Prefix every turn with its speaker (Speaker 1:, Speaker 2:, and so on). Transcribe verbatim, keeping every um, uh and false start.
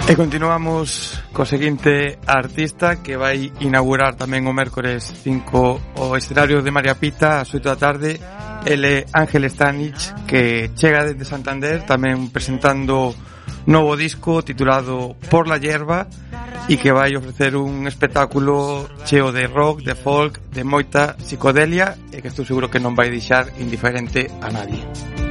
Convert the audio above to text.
Speaker 1: E continuamos co seguinte artista que vai inaugurar tamén o mércores cinco o escenario de María Pita ás oito da tarde. Ele Ángel Stanich, que chega desde Santander tamén presentando novo disco titulado Por la Hierba e que vai ofrecer un espectáculo cheo de rock, de folk, de moita psicodelia e que estou seguro que non vai deixar indiferente a nadie.